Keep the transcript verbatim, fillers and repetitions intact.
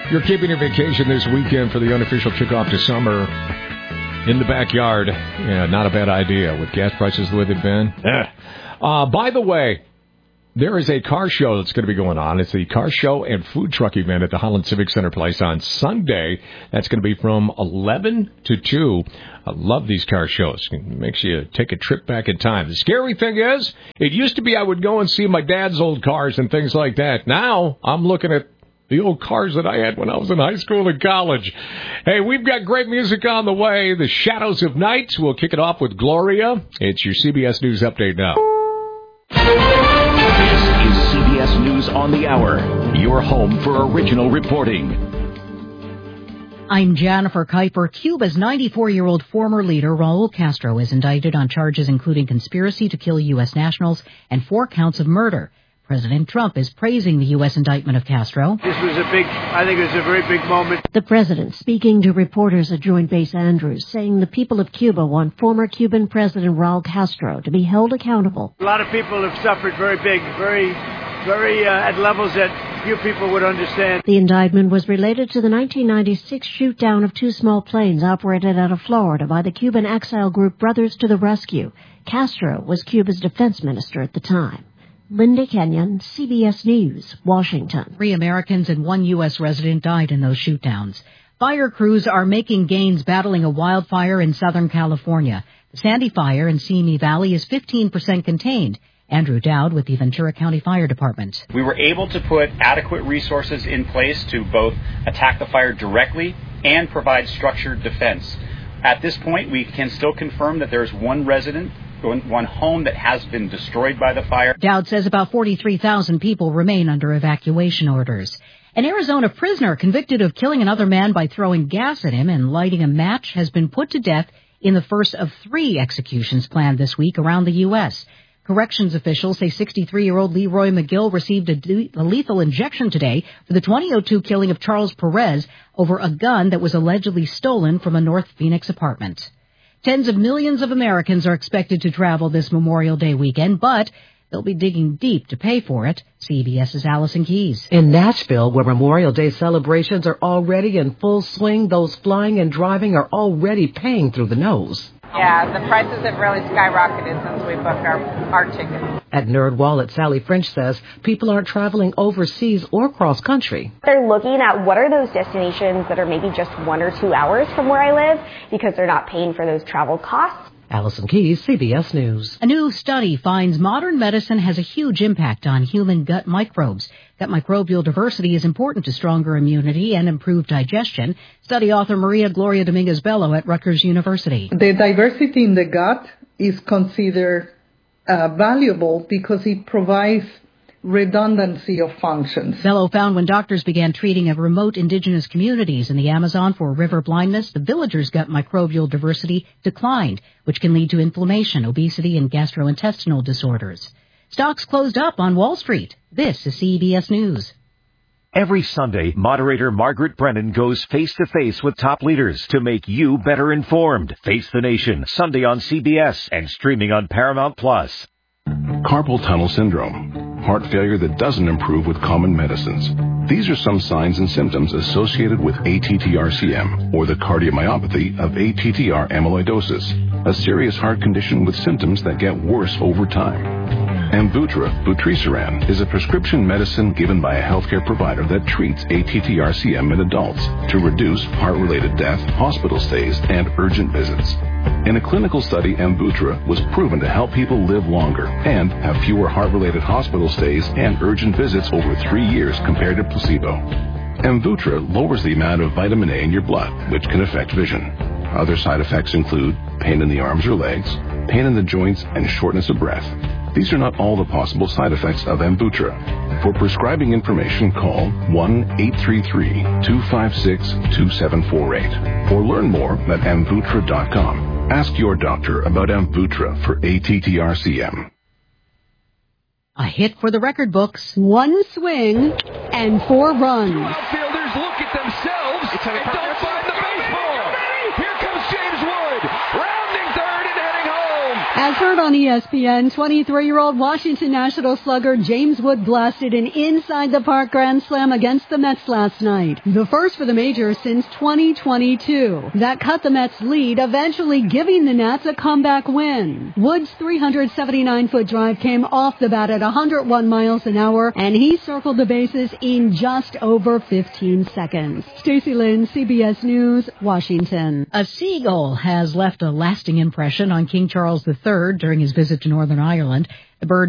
You're keeping your vacation this weekend for the unofficial kickoff to summer in the backyard. Yeah, not a bad idea with gas prices the way they've been. Uh, by the way, there is a car show that's going to be going on. It's the car show and food truck event at the Holland Civic Center Place on Sunday. That's going to be from eleven to two. I love these car shows. It makes you take a trip back in time. The scary thing is, it used to be I would go and see my dad's old cars and things like that. Now, I'm looking at the old cars that I had when I was in high school and college. Hey, we've got great music on the way. The Shadows of Night. We'll kick it off with Gloria. It's your C B S News Update now. This is C B S News on the Hour, your home for original reporting. I'm Jennifer Kuiper. Cuba's ninety-four-year-old former leader, Raul Castro, is indicted on charges including conspiracy to kill U S nationals and four counts of murder. President Trump is praising the U S indictment of Castro. This was a big, I think it was a very big moment. The president speaking to reporters at Joint Base Andrews, saying the people of Cuba want former Cuban President Raul Castro to be held accountable. A lot of people have suffered very big, very, very uh, at levels that few people would understand. The indictment was related to the nineteen ninety-six shoot-down of two small planes operated out of Florida by the Cuban exile group Brothers to the Rescue. Castro was Cuba's defense minister at the time. Linda Kenyon, C B S News, Washington. Three Americans and one U S resident died in those shoot-downs. Fire crews are making gains battling a wildfire in Southern California. The Sandy Fire in Simi Valley is fifteen percent contained. Andrew Dowd with the Ventura County Fire Department. We were able to put adequate resources in place to both attack the fire directly and provide structured defense. At this point, we can still confirm that there's one resident one home that has been destroyed by the fire. Dowd says about forty-three thousand people remain under evacuation orders. An Arizona prisoner convicted of killing another man by throwing gas at him and lighting a match has been put to death in the first of three executions planned this week around the U S. Corrections officials say sixty-three-year-old Leroy McGill received a, de- a lethal injection today for the twenty oh two killing of Charles Perez over a gun that was allegedly stolen from a North Phoenix apartment. Tens of millions of Americans are expected to travel this Memorial Day weekend, but they'll be digging deep to pay for it. CBS's Allison Keyes. In Nashville, where Memorial Day celebrations are already in full swing, those flying and driving are already paying through the nose. Yeah, the prices have really skyrocketed since we booked our, our tickets. At NerdWallet, Sally French says people aren't traveling overseas or cross-country. They're looking at what are those destinations that are maybe just one or two hours from where I live because they're not paying for those travel costs. Allison Keyes, C B S News. A new study finds modern medicine has a huge impact on human gut microbes. Gut microbial diversity is important to stronger immunity and improved digestion. Study author Maria Gloria Dominguez-Bello at Rutgers University. The diversity in the gut is considered uh, valuable because it provides redundancy of functions. Bello found when doctors began treating of remote indigenous communities in the Amazon for river blindness, the villagers' gut microbial diversity declined, which can lead to inflammation, obesity, and gastrointestinal disorders. Stocks closed up on Wall Street. This is C B S News. Every Sunday, moderator Margaret Brennan goes face-to-face with top leaders to make you better informed. Face the Nation, Sunday on C B S and streaming on Paramount Plus. Carpal tunnel syndrome, heart failure that doesn't improve with common medicines. These are some signs and symptoms associated with A T T R C M, or the cardiomyopathy of A T T R amyloidosis, a serious heart condition with symptoms that get worse over time. Amvuttra, vutrisiran, is a prescription medicine given by a healthcare provider that treats A T T R C M in adults to reduce heart-related death, hospital stays, and urgent visits. In a clinical study, Amvuttra was proven to help people live longer and have fewer heart-related hospital stays and urgent visits over three years compared to placebo. Amvuttra lowers the amount of vitamin A in your blood, which can affect vision. Other side effects include pain in the arms or legs, pain in the joints, and shortness of breath. These are not all the possible side effects of Amvuttra. For prescribing information, call one eight three three, two five six, two seven four eight or learn more at amvuttra dot com. Ask your doctor about Amvuttra for A T T R C M. A hit for the record books. One swing and four runs. Two outfielders look at themselves and don't find the baseball. Here comes James Wood, rounding third and heading home. As heard on E S P N, twenty-three-year-old Washington National slugger James Wood blasted an inside-the-park grand slam against the Mets last night, the first for the major since twenty twenty-two. That cut the Mets' lead, eventually giving the Nats a comeback win. Wood's three hundred seventy-nine foot drive came off the bat at one hundred one miles an hour, and he circled the bases in just over fifteen seconds. Stacey Lynn, C B S News, Washington. A seagull has left a lasting impression on King Charles the Third during his visit to Northern Ireland. The bird